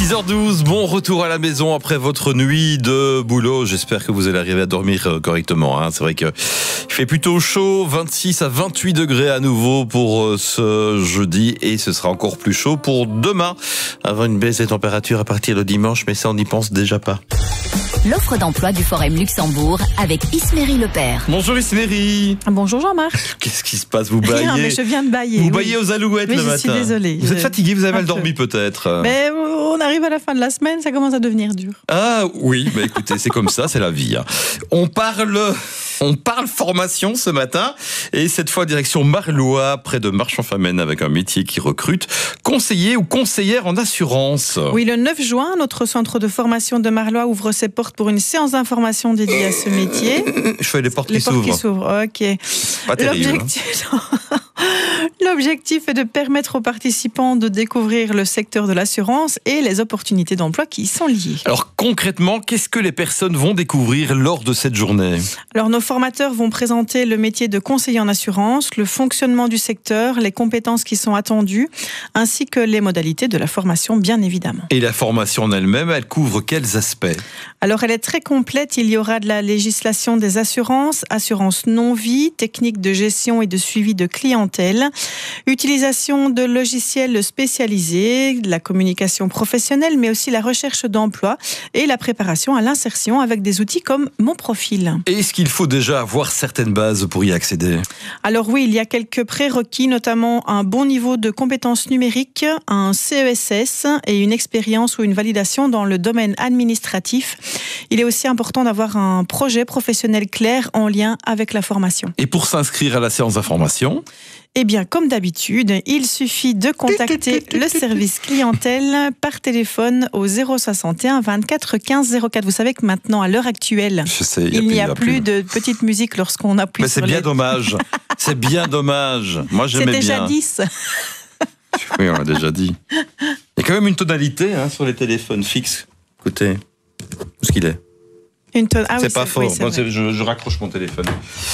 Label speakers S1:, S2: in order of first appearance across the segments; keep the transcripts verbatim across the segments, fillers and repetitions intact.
S1: six heures douze, bon retour à la maison après votre nuit de boulot. J'espère que vous allez arriver à dormir correctement. Hein. C'est vrai qu'il fait plutôt chaud, vingt-six à vingt-huit degrés à nouveau pour ce jeudi et ce sera encore plus chaud pour demain. Avant une baisse des températures à partir de dimanche, mais ça on n'y pense déjà pas.
S2: L'offre d'emploi du Forum Luxembourg avec Isméry Lepère.
S1: Bonjour Isméry.
S3: Bonjour Jean-Marc.
S1: Qu'est-ce qui se passe? Vous baillez?
S3: Rien, mais je viens de bailler.
S1: Vous
S3: oui.
S1: baillez aux alouettes
S3: oui,
S1: le
S3: je
S1: matin.
S3: suis désolée.
S1: Vous
S3: je...
S1: êtes fatigué, vous avez mal
S3: Un
S1: dormi
S3: peu.
S1: peut-être.
S3: Mais on arrive à la fin de la semaine, ça commence à devenir dur.
S1: Ah oui, bah écoutez, c'est comme ça, c'est la vie. Hein. On parle, on parle formation ce matin et cette fois direction Marlois, près de Marchand-Famenne, avec un métier qui recrute conseiller ou conseillère en assurance.
S3: Oui, le neuf juin, notre centre de formation de Marlois ouvre ses portes pour une séance d'information dédiée à ce métier.
S1: Je fais les portes
S3: les
S1: qui
S3: portes
S1: s'ouvrent.
S3: qui s'ouvrent, ok.
S1: Pas terrible.
S3: L'objectif... L'objectif est de permettre aux participants de découvrir le secteur de l'assurance et les opportunités d'emploi qui y sont liées.
S1: Alors concrètement, qu'est-ce que les personnes vont découvrir lors de cette journée?
S3: Alors nos formateurs vont présenter le métier de conseiller en assurance, le fonctionnement du secteur, les compétences qui sont attendues, ainsi que les modalités de la formation bien évidemment.
S1: Et la formation en elle-même, elle couvre quels aspects?
S3: Alors elle est très complète, il y aura de la législation des assurances, assurance non-vie, techniques de gestion et de suivi de clientèle, utilisation de logiciels spécialisés, la communication professionnelle, mais aussi la recherche d'emploi et la préparation à l'insertion avec des outils comme Mon Profil.
S1: Et est-ce qu'il faut déjà avoir certaines bases pour y accéder?
S3: Alors oui, il y a quelques prérequis, notamment un bon niveau de compétences numériques, un C E S S et une expérience ou une validation dans le domaine administratif. Il est aussi important d'avoir un projet professionnel clair en lien avec la formation.
S1: Et pour s'inscrire à la séance d'information?
S3: Eh bien, comme d'habitude, il suffit de contacter le service clientèle par téléphone au zéro soixante et un vingt-quatre quinze zéro quatre. Vous savez que maintenant, à l'heure actuelle,
S1: Je sais,
S3: il n'y a,
S1: y a
S3: plus de petite musique lorsqu'on appuie
S1: Mais
S3: sur
S1: c'est bien
S3: les...
S1: dommage. C'est bien dommage. Moi, j'aimais
S3: C'était
S1: bien.
S3: jadis.
S1: Oui, on l'a déjà dit. Il y a quand même une tonalité hein, sur les téléphones fixes. Écoutez, où est-ce qu'il est?
S3: Une tonne... ah,
S1: C'est
S3: oui,
S1: pas
S3: c'est...
S1: fort.
S3: Oui, c'est
S1: Moi,
S3: vrai.
S1: c'est- je, je raccroche mon téléphone.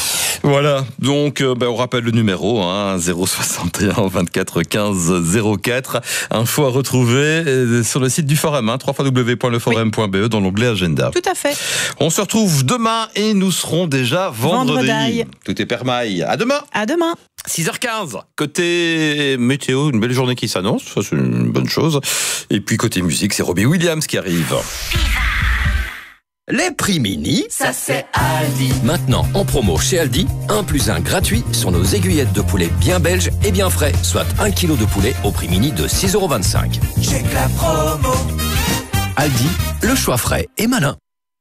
S1: Voilà, donc euh, ben, on rappelle le numéro, hein, zéro soixante et un vingt-quatre quinze zéro quatre. Info à retrouver euh, sur le site du Forum, hein, w w w point le forum point b e dans l'onglet Agenda.
S3: Tout à fait.
S1: On se retrouve demain et nous serons déjà vendredi.
S3: Vendredi.
S1: Tout est permaille. À demain.
S3: À demain.
S1: six heures quinze, côté météo, une belle journée qui s'annonce, ça c'est une bonne chose. Et puis côté musique, c'est Robbie Williams qui arrive.
S4: Les prix mini,
S5: Ça c'est Aldi.
S4: maintenant en promo chez Aldi, un plus un gratuit sur nos aiguillettes de poulet bien belges et bien frais, soit un kilo de poulet au prix mini de six euros vingt-cinq.
S5: Check la promo.
S4: Aldi, le choix frais et malin.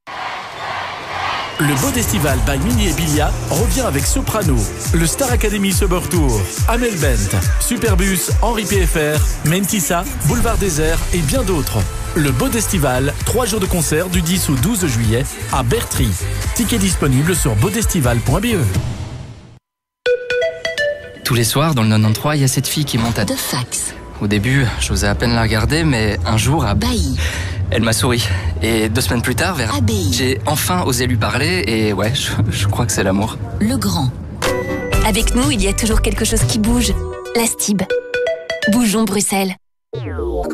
S6: Le Bodestival by Mini et Bilia revient avec Soprano, le Star Academy Summer Tour, Amel Bent, Superbus, Henri P F R, Mentissa, Boulevard Désert et bien d'autres. Le Bodestival, trois jours de concert du dix au douze juillet à Bertry. Tickets disponibles sur bodestival point b e.
S7: Tous les soirs, dans le quatre-vingt-treize, il y a cette fille qui monte à...
S2: De fax.
S7: Au début, j'osais à peine la regarder, mais un jour, à...
S2: Bailly.
S7: elle m'a souri. Et deux semaines plus tard, vers...
S2: Abbaye.
S7: j'ai enfin osé lui parler, et ouais, je, je crois que c'est l'amour.
S2: Le Grand.
S8: Avec nous, il y a toujours quelque chose qui bouge. La Stib. Bougeons Bruxelles.